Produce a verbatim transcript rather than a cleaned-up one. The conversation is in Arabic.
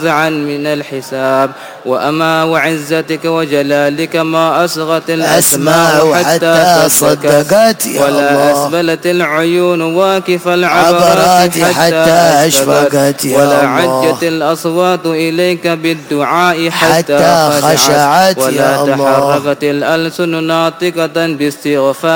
فزعا من الحساب. وأما وعزتك وجلالك ما أصغت الأسماء حتى صدقت ولا أسبلت العيون واكف العبرات حتى أشفقت ولا عجت الأصوات إليك بالدعاء حتى خشعت ولا تحركت الألسن ناطقة باستغفار